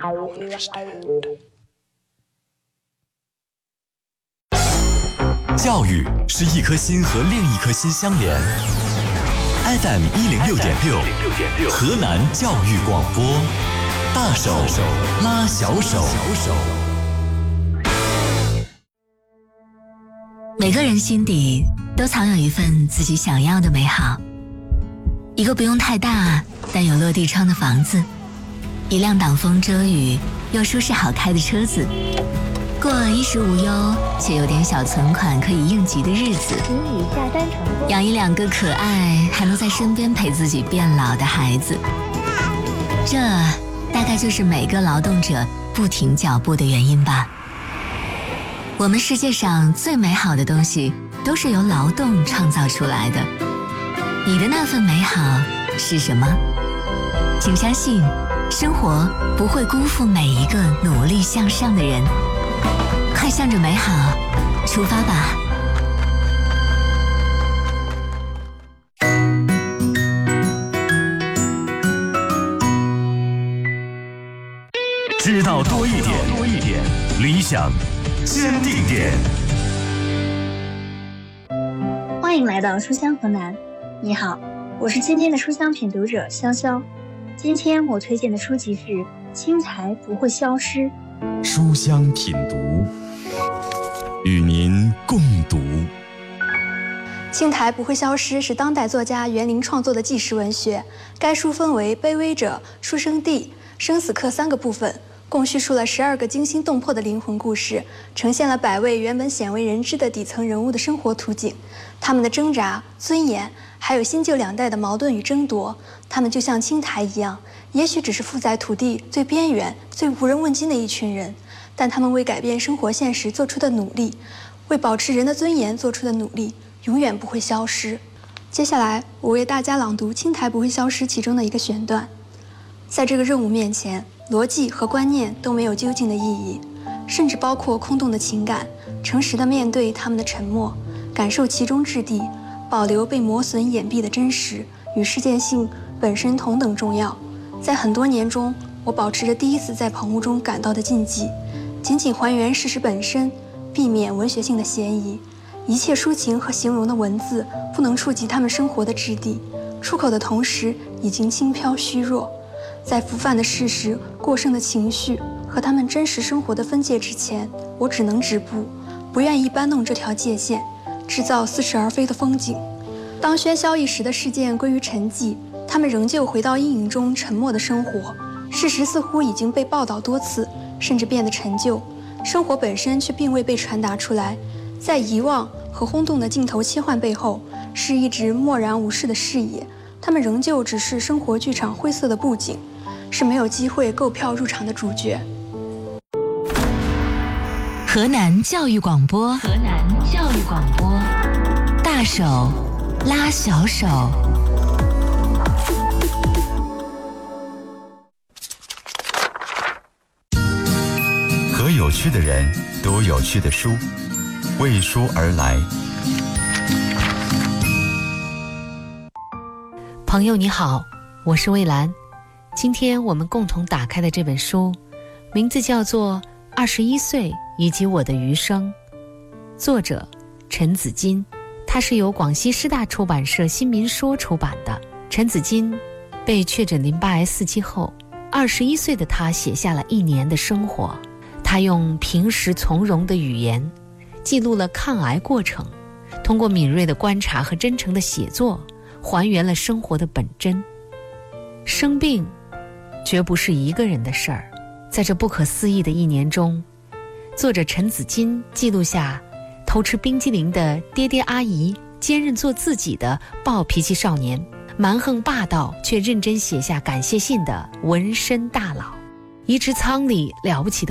教育是一颗心和另一颗心相连。FM 106.6，河南教育广播，大手拉小手。 每个人心底都藏有一份自己想要的美好，一个不用太大但有落地窗的房子，一辆挡风遮雨又舒适好开的车子，过衣食无忧且有点小存款可以应急的日子，养一2个可爱还能在身边陪自己变老的孩子，这大概就是每个劳动者不停脚步的原因吧。我们世界上最美好的东西都是由劳动创造出来的，你的那份美好是什么？请相信，生活不会辜负每一个努力向上的人。快向着美好出发吧！ 知道多一点，理想坚定点。 欢迎来到书香河南，你好，我是今天的书香品读者潇潇。今天我推荐的书籍是《青苔不会消失》。 书香品读，与您共读。 青苔不会消失是当代作家袁林创作的纪实文学，该书分为卑微者、出生地、生死刻3个部分，共叙述了12个惊心动魄的灵魂故事，呈现了100位原本鲜为人知的底层人物的生活图景，他们的挣扎、尊严，还有新旧2代的矛盾与争夺。他们就像青苔一样，也许只是附在土地最边缘、最无人问津的一群人，但他们为改变生活现实做出的努力，为保持人的尊严做出的努力，永远不会消失。接下来，我为大家朗读《青苔不会消失》其中的一个选段。在这个任务面前，逻辑和观念都没有究竟的意义，甚至包括空洞的情感，诚实地面对他们的沉默，感受其中质地，保留被磨损掩蔽的真实，与事件性本身同等重要。在很多年中，我保持着第一次在棚屋中感到的禁忌，仅仅还原事实本身，避免文学性的嫌疑。一切抒情和形容的文字不能触及他们生活的质地，出口的同时已经轻飘虚弱。在浮泛的事实、过剩的情绪和他们真实生活的分界之前，我只能止步，不愿意搬弄这条界限，制造似是而非的风景。当喧嚣一时的事件归于沉寂，他们仍旧回到阴影中沉默的生活。事实似乎已经被报道多次，甚至变得陈旧，生活本身却并未被传达出来。在遗忘和轰动的镜头切换背后，是一直漠然无视的视野。他们仍旧只是生活剧场灰色的布景，是没有机会购票入场的主角。 河南教育广播，大手拉小手。 和有趣的人读有趣的书，为书而来。 朋友你好，我是蔚兰。今天我们共同打开的这本书，名字叫做《21岁以及我的余生》，作者陈子金，它是由广西师大出版社新民说出版的。陈子金被确诊淋巴癌4期后，21岁的他写下了1年的生活。他用平实从容的语言记录了抗癌过程，通过敏锐的观察和真诚的写作，还原了生活的本真。生病绝不是一个人的事儿，在这不可思议的1年中，作者陈子金记录下偷吃冰激凌的爹爹阿姨，坚韧做自己的暴脾气少年，蛮横霸道却认真写下感谢信的纹身大佬，移植仓里了不起的